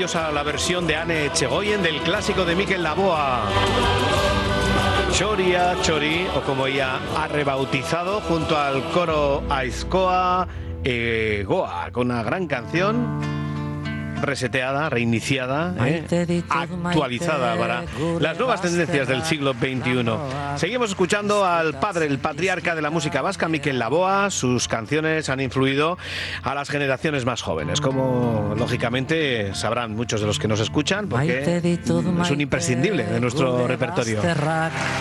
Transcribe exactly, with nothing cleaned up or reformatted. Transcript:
bienvenidos a la versión de Ane Etxegoyen del clásico de Mikel Laboa. Choria Chori, o como ella ha rebautizado, junto al coro Aizkoa eh, Goa, con una gran canción reseteada, reiniciada, eh, actualizada para las nuevas tendencias del siglo veintiuno. Seguimos escuchando al padre, el patriarca de la música vasca, Mikel Laboa. Sus canciones han influido a las generaciones más jóvenes, como lógicamente sabrán muchos de los que nos escuchan, porque es un imprescindible de nuestro repertorio.